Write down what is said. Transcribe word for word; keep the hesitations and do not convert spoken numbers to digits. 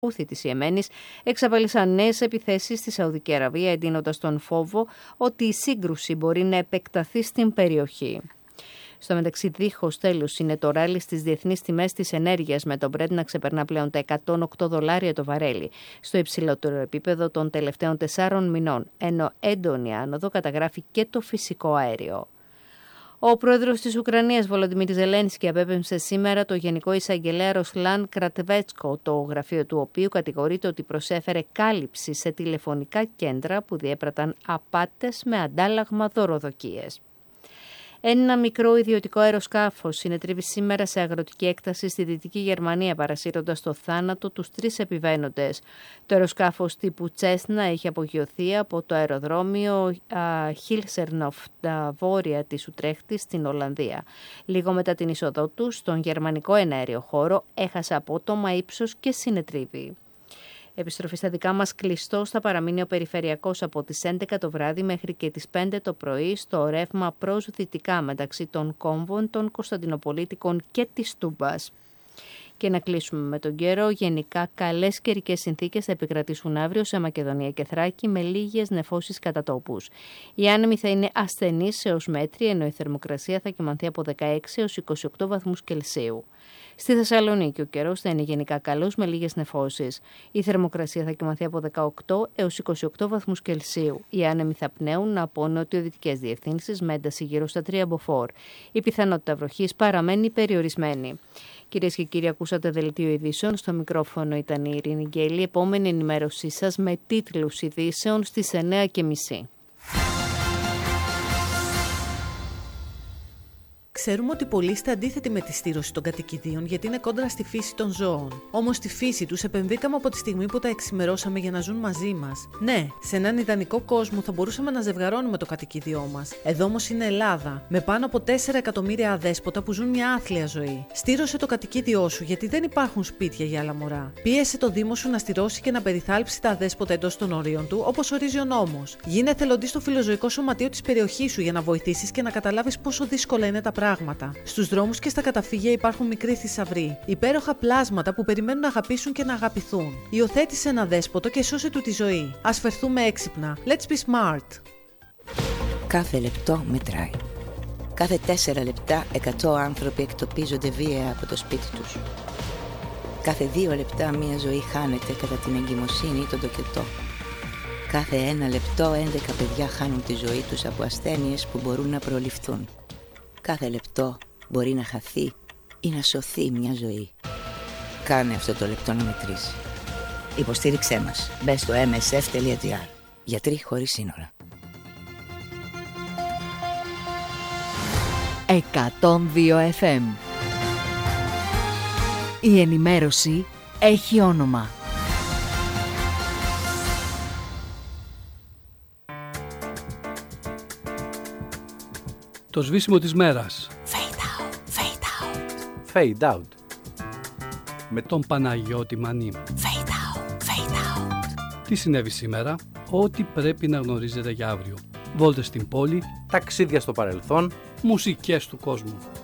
Χούθι της Ιεμένης εξαπέλυσαν νέες επιθέσεις στη Σαουδική Αραβία, εντείνοντας τον φόβο ότι η σύγκρουση μπορεί να επεκταθεί στην περιοχή. Στο μεταξύ, δίχως τέλους είναι το ράλι στις διεθνείς τιμές της ενέργειας, με το Brent να ξεπερνά πλέον τα εκατόν οκτώ δολάρια το βαρέλι, στο υψηλότερο επίπεδο των τελευταίων τεσσάρων μηνών, ενώ έντονη άνοδο καταγράφει και το φυσικό αέριο. Ο πρόεδρος της Ουκρανίας, Βολοντιμίρ Ζελένσκι, απέπεμψε σήμερα το Γενικό Εισαγγελέα Ροσλάν Κρατβέτσκο, το γραφείο του οποίου κατηγορείται ότι προσέφερε κάλυψη σε τηλεφωνικά κέντρα που διέπραταν απάτες με αντάλλαγμα δωροδοκίες. Ένα μικρό ιδιωτικό αεροσκάφος συνετρίβει σήμερα σε αγροτική έκταση στη Δυτική Γερμανία, παρασύροντας στο θάνατο τους τρεις επιβαίνοντες. Το αεροσκάφος τύπου Τσέσνα έχει απογειωθεί από το αεροδρόμιο Χίλσερνοφ, τα βόρεια της Ουτρέχτης, στην Ολλανδία. Λίγο μετά την είσοδό του στον γερμανικό εναέριο χώρο, έχασε απότομα ύψος και συνετρίβει. Επιστροφή στα δικά μας, κλειστός θα παραμείνει ο περιφερειακός από τις έντεκα το βράδυ μέχρι και τις πέντε το πρωί στο ρεύμα προς δυτικά μεταξύ των κόμβων, των Κωνσταντινοπολίτικων και της Τούμπας. Και να κλείσουμε με τον καιρό. Γενικά καλές καιρικές συνθήκες θα επικρατήσουν αύριο σε Μακεδονία και Θράκη, με λίγες νεφώσεις κατά τόπους. Η άνεμη θα είναι ασθενής έως μέτρη, ενώ η θερμοκρασία θα κυμανθεί από δεκαέξι έως είκοσι οκτώ βαθμούς Κελσίου. Στη Θεσσαλονίκη ο καιρός θα είναι γενικά καλός με λίγες νεφώσεις. Η θερμοκρασία θα κυμανθεί από δεκαοκτώ έως είκοσι οκτώ βαθμούς Κελσίου. Οι άνεμοι θα πνέουν από νοτιοδυτικές διευθύνσεις με ένταση γύρω στα τρία μποφόρ. Η πιθανότητα βροχής παραμένει περιορισμένη. Κυρίες και κύριοι, ακούσατε δελτίο ειδήσεων. Στο μικρόφωνο ήταν η Ειρήνη Γκέλη. Επόμενη ενημέρωσή σας με τίτλους ειδήσεων στις εννιά και μισή. Ξέρουμε ότι πολλοί είστε αντίθετοι με τη στήρωση των κατοικιδίων γιατί είναι κόντρα στη φύση των ζώων. Όμως στη φύση τους επεμβήκαμε από τη στιγμή που τα εξημερώσαμε για να ζουν μαζί μας. Ναι, σε έναν ιδανικό κόσμο θα μπορούσαμε να ζευγαρώνουμε το κατοικίδιό μας. Εδώ όμως είναι Ελλάδα, με πάνω από τέσσερα εκατομμύρια αδέσποτα που ζουν μια άθλια ζωή. Στήρωσε το κατοικίδιό σου γιατί δεν υπάρχουν σπίτια για άλλα μωρά. Πίεσε το Δήμο σου να στηρώσει και να περιθάλψει τα αδέσποτα εντός των ορίων του, όπως ορίζει ο νόμος. Γίνε εθελοντής στο φιλοζωικό σωματείο της περιοχής σου για να βοηθήσεις και να καταλάβεις πόσο δύσκολα είναι τα πράγματα. Στους δρόμους και στα καταφύγια υπάρχουν μικροί θησαυροί, υπέροχα πλάσματα που περιμένουν να αγαπήσουν και να αγαπηθούν. Υιοθέτησε ένα δέσποτο και σώσε του τη ζωή. Ας φερθούμε έξυπνα. Let's be smart. Κάθε λεπτό μετράει. Κάθε τέσσερα λεπτά εκατό άνθρωποι εκτοπίζονται βία από το σπίτι τους. Κάθε δύο λεπτά μία ζωή χάνεται κατά την εγκυμοσύνη ή τον τοκετό. Κάθε ένα λεπτό έντεκα παιδιά χάνουν τη ζωή τους από ασθένειες που μπορούν να προληφθούν. Κάθε λεπτό μπορεί να χαθεί ή να σωθεί μια ζωή. Κάνε αυτό το λεπτό να μετρήσει. Υποστήριξέ μας. Μπες στο εμ ες εφ τελεία τζι άρ. Γιατροί χωρίς σύνορα. εκατόν δύο εφ εμ. Η ενημέρωση έχει όνομα. Το σβήσιμο της μέρας. Fade out, fade out. Fade out. Με τον Παναγιώτη Μανή. Fade out, fade out. Τι συνέβη σήμερα? Ό,τι πρέπει να γνωρίζετε για αύριο. Βόλτες στην πόλη. Ταξίδια στο παρελθόν. Μουσικές του κόσμου.